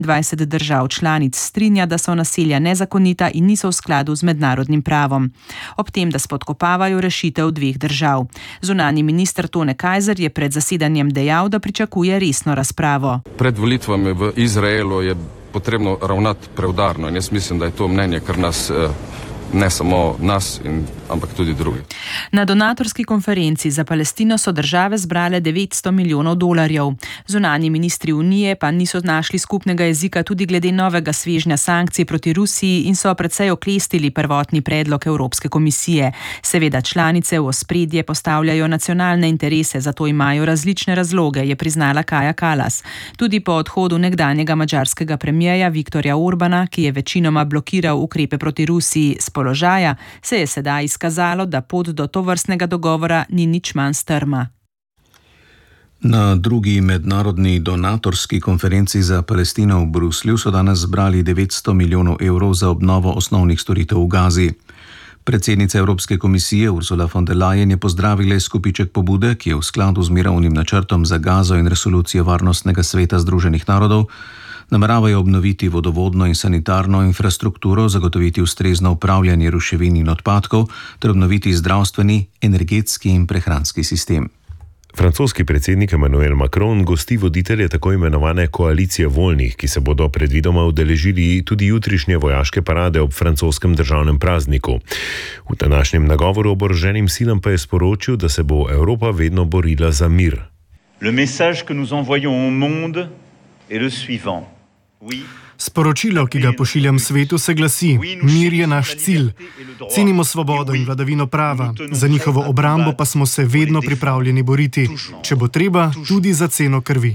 20 držav članic strinja, da so naselja nezakonita in niso v skladu z mednarodnim pravom. Ob tem, da spodkopavajo rešitev dveh držav. Zunanji minister Tone Kajzer je pred zasedanjem dejal, da pričakuje resno razpravo. Pred volitvami v Izraelu je potrebno ravnati preudarno in jaz mislim, da je to mnenje, kar nas ne samo nas, ampak tudi drugi. Na donatorski konferenci za Palestino so države zbrale $900 milijonov. Zunanji ministri Unije pa niso našli skupnega jezika tudi glede novega svežnja sankcij proti Rusiji in so precej oklestili prvotni predlog Evropske komisije. Seveda članice v ospredje postavljajo nacionalne interese, zato imajo različne razloge, je priznala Kaja Kallas. Tudi po odhodu nekdanjega madžarskega premierja Viktorja Orbana, ki je večinoma blokiral ukrepe proti Rusiji s položaja, se je sedaj izkazalo, da pot do tovrstnega dogovora ni nič manj strma. Na drugi mednarodni donatorski konferenci za Palestino v Bruslju so danes zbrali €900 milijonov za obnovo osnovnih storitev v Gazi. Predsednica Evropske komisije Ursula von der Leyen je pozdravila izkupiček pobude, ki je v skladu z mirovnim načrtom za Gazo in resolucijo Varnostnega sveta Združenih narodov, nameravajo obnoviti vodovodno in sanitarno infrastrukturo, zagotoviti ustrezno upravljanje ruševin in odpadkov ter obnoviti zdravstveni, energetski in prehranski sistem. Francoski predsednik Emmanuel Macron gosti voditelje tako imenovane koalicije voljnih, ki se bodo predvidoma udeležili tudi jutrišnje vojaške parade ob francoskem državnem prazniku. V današnjem nagovoru oboroženim silam pa je sporočil, da se bo Evropa vedno borila za mir. Le message que nous envoyons au monde est le suivant. Sporočilo, ki ga pošiljam svetu, se glasi: mir je naš cilj. Cenimo svobodo in vladavino prava, za njihovo obrambo pa smo se vedno pripravljeni boriti, če bo treba, tudi za ceno krvi.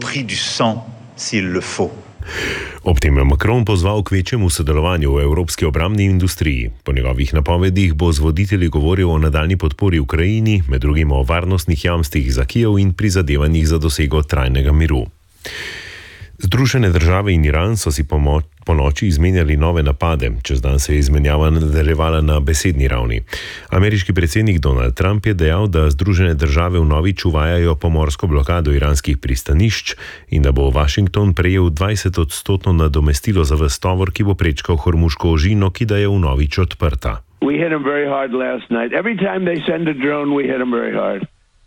Ob tem je Macron pozval k večjemu sodelovanju v evropski obrambni industriji. Po njegovih napovedih bo z voditelji govoril o nadaljnji podpori Ukrajini, med drugim o varnostnih jamstvih za Kijev in prizadevanjih za dosego trajnega miru. Združene države in Iran so si po noči izmenjali nove napade. Čez dan se je izmenjava nadaljevala na besedni ravni. Ameriški predsednik Donald Trump je dejal, da Združene države vnovič uvajajo pomorsko blokado iranskih pristanišč in da bo Washington prejel 20% nadomestilo za ves tovor, ki bo prečkal Hormuško ožino, ki da je vnovič odprta. We hit them very hard last night. Every time they send a drone, we hit them very hard.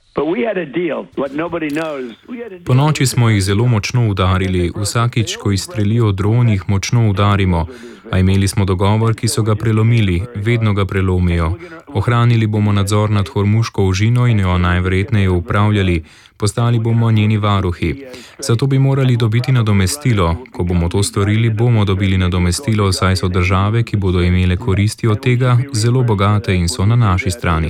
Po noči smo jih zelo močno udarili, vsakič, ko izstrelijo dron, jih močno udarimo, a imeli smo dogovor, ki so ga prelomili, vedno ga prelomijo. Ohranili bomo nadzor nad Hormuško ožino in jo najverjetneje upravljali, postali bomo njeni varuhi. Zato bi morali dobiti nadomestilo. Ko bomo to storili, bomo dobili nadomestilo, saj so države, ki bodo imele koristi od tega, zelo bogate in so na naši strani.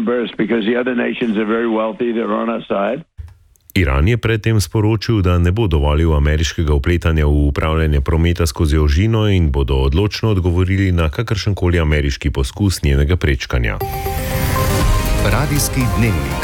Iran je predtem sporočil, da ne bo dovolil ameriškega vpletanja v upravljanje prometa skozi ožino in bodo odločno odgovorili na kakršenkoli ameriški poskus njenega prečkanja. Radijski dnevnik.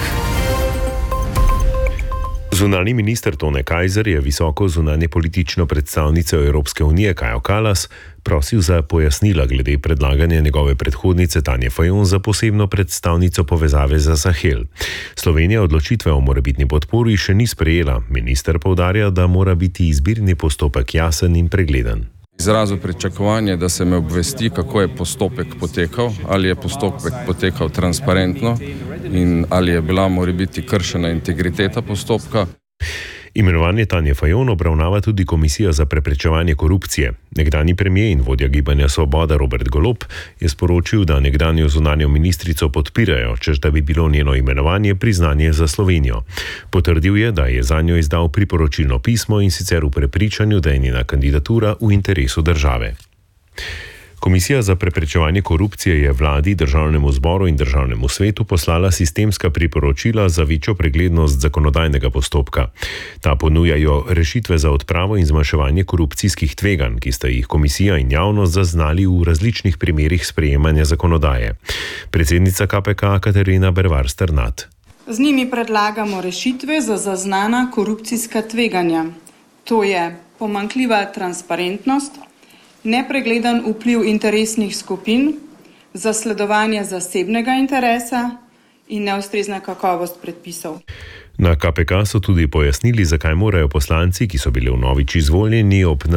Zunanji minister Tone Kajzer je visoko zunanje politično predstavnico Evropske unije Kajo Kallas prosil za pojasnila glede predlaganja njegove predhodnice Tanje Fajon za posebno predstavnico povezave za Sahel. Slovenija odločitve o morebitni podpori še ni sprejela. Minister poudarja, da mora biti izbirni postopek jasen in pregleden. Izrazil pričakovanje, da se me obvesti, kako je postopek potekal, ali je postopek potekal transparentno in ali je bila morebiti kršena integriteta postopka. Imenovanje Tanje Fajon obravnava tudi Komisija za preprečevanje korupcije. Nekdanji premier in vodja Gibanja Svoboda Robert Golob je sporočil, da nekdanjo zunanjo ministrico podpirajo, češ da bi bilo njeno imenovanje priznanje za Slovenijo. Potrdil je, da je zanjo izdal priporočilno pismo in sicer v prepričanju, da je njena kandidatura v interesu države. Komisija za preprečevanje korupcije je vladi, državnemu zboru in državnemu svetu poslala sistemska priporočila za večjo preglednost zakonodajnega postopka. Ta ponujajo rešitve za odpravo in zmanjševanje korupcijskih tveganj, ki sta jih komisija in javnost zaznali v različnih primerih sprejemanja zakonodaje. Predsednica KPK Katarina Bervar Strnad. Z njimi predlagamo rešitve za zaznana korupcijska tveganja. To je pomanjkljiva transparentnost, nepregleden vpliv interesnih skupin, zasledovanje zasebnega interesa in neustrezna kakovost predpisov. Na KPK so tudi pojasnili, zakaj morajo poslanci, ki so bili vnovič izvoljeni, ob